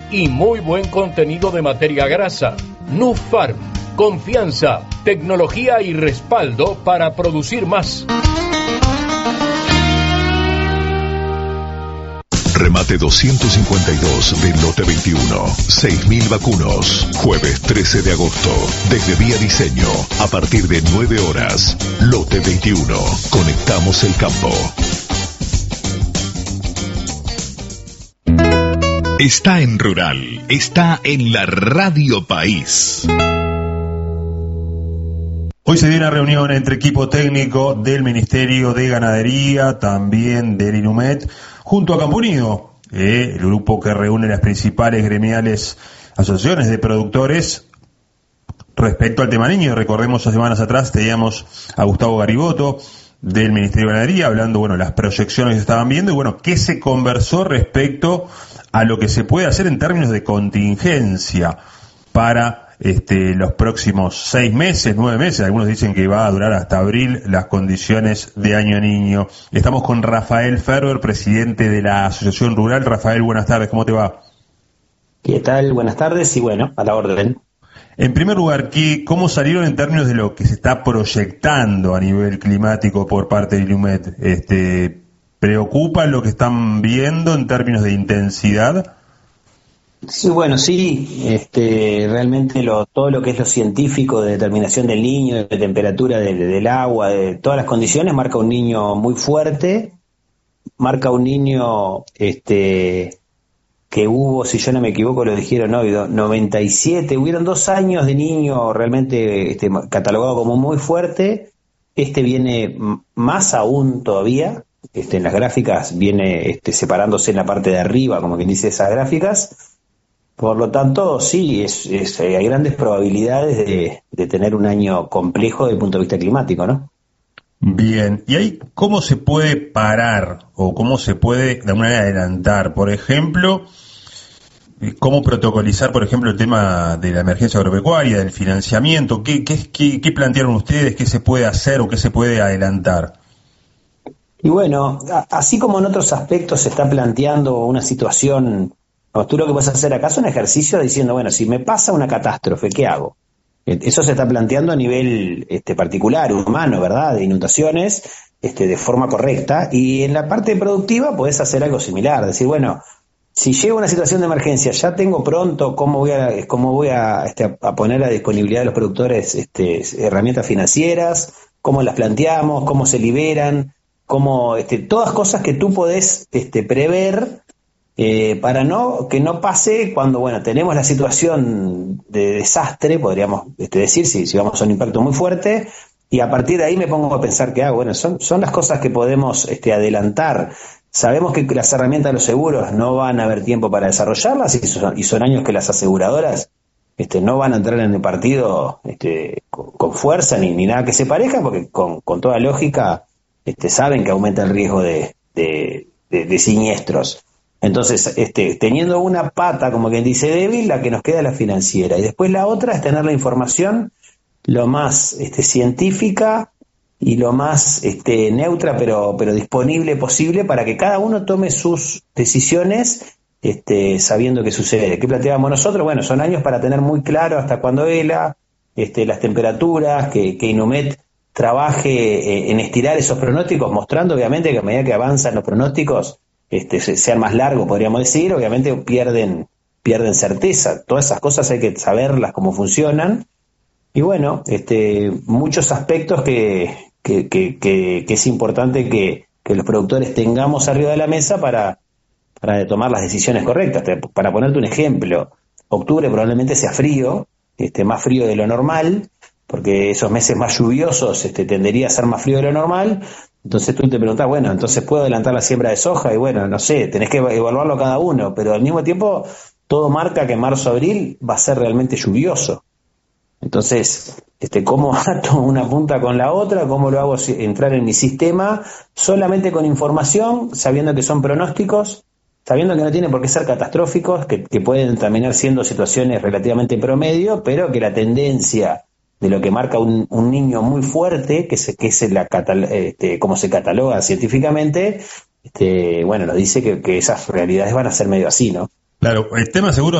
y muy buen contenido de materia grasa. Nufarm, confianza, tecnología y respaldo para producir más. Remate 252 de Lote 21. 6.000 vacunos. Jueves 13 de agosto. Desde Vía Diseño. A partir de 9 horas. Lote 21. Conectamos el campo. Está en Rural. Está en la Radio País. Hoy se dio una reunión entre equipo técnico del Ministerio de Ganadería, también del Inumet, junto a Campo Unido, el grupo que reúne las principales gremiales asociaciones de productores respecto al tema niño. Recordemos, hace semanas atrás teníamos a Gustavo Gariboto del Ministerio de Ganadería hablando, las proyecciones que se estaban viendo y, qué se conversó respecto a lo que se puede hacer en términos de contingencia para los próximos 6 meses, 9 meses. Algunos dicen que va a durar hasta abril las condiciones de año niño. Estamos con Rafael Ferber, presidente de la Asociación Rural. Rafael, buenas tardes, ¿cómo te va? ¿Qué tal? Buenas tardes y a la orden. En primer lugar, ¿cómo salieron en términos de lo que se está proyectando a nivel climático por parte del Inumet? ¿Preocupa lo que están viendo en términos de intensidad? Sí, realmente todo lo que es lo científico de determinación del niño, de temperatura del agua, de todas las condiciones, marca un niño muy fuerte, marca un niño que hubo, si yo no me equivoco, lo dijeron hoy, 97, hubieron 2 años de niño realmente catalogado como muy fuerte. Viene más aún todavía, en las gráficas viene separándose en la parte de arriba, como quien dice esas gráficas. Por lo tanto, sí, hay grandes probabilidades de tener un año complejo desde el punto de vista climático, ¿no? Bien, ¿y ahí cómo se puede parar o cómo se puede de alguna manera adelantar? Por ejemplo, ¿cómo protocolizar, por ejemplo, el tema de la emergencia agropecuaria, del financiamiento? ¿Qué plantearon ustedes? ¿Qué se puede hacer o qué se puede adelantar? Y así como en otros aspectos se está planteando una situación, tú lo que puedes hacer acá es un ejercicio diciendo, si me pasa una catástrofe, ¿qué hago? Eso se está planteando a nivel particular, humano, ¿verdad? De inundaciones, de forma correcta. Y en la parte productiva podés hacer algo similar, decir, si llega una situación de emergencia, ya tengo pronto cómo voy a poner a disponibilidad de los productores herramientas financieras, cómo las planteamos, cómo se liberan, cómo todas cosas que tú podés prever. Para que no pase cuando tenemos la situación de desastre, podríamos decir, si vamos a un impacto muy fuerte, y a partir de ahí me pongo a pensar que son las cosas que podemos adelantar. Sabemos que las herramientas de los seguros no van a haber tiempo para desarrollarlas y son años que las aseguradoras no van a entrar en el partido con fuerza ni nada que se parezca, porque con toda lógica saben que aumenta el riesgo de siniestros. Entonces, teniendo una pata, como quien dice, débil, la que nos queda es la financiera. Y después la otra es tener la información lo más científica y lo más neutra, pero disponible posible para que cada uno tome sus decisiones sabiendo qué sucede. ¿Qué planteábamos nosotros? Son años para tener muy claro hasta cuándo vela, las temperaturas, que Inumet trabaje en estirar esos pronósticos, mostrando obviamente que a medida que avanzan los pronósticos, sean más largos, podríamos decir, obviamente pierden certeza. Todas esas cosas hay que saberlas cómo funcionan. Y muchos aspectos que es importante que los productores tengamos arriba de la mesa para tomar las decisiones correctas. Para ponerte un ejemplo, octubre probablemente sea frío, más frío de lo normal, porque esos meses más lluviosos tendería a ser más frío de lo normal. Entonces tú te preguntás, entonces ¿puedo adelantar la siembra de soja? Y no sé, tenés que evaluarlo cada uno, pero al mismo tiempo todo marca que marzo-abril va a ser realmente lluvioso. Entonces, ¿cómo ato una punta con la otra? ¿Cómo lo hago entrar en mi sistema? Solamente con información, sabiendo que son pronósticos, sabiendo que no tienen por qué ser catastróficos, que pueden terminar siendo situaciones relativamente promedio, pero que la tendencia de lo que marca un niño muy fuerte, que es como se cataloga científicamente, nos dice que esas realidades van a ser medio así, ¿no? Claro, el tema seguro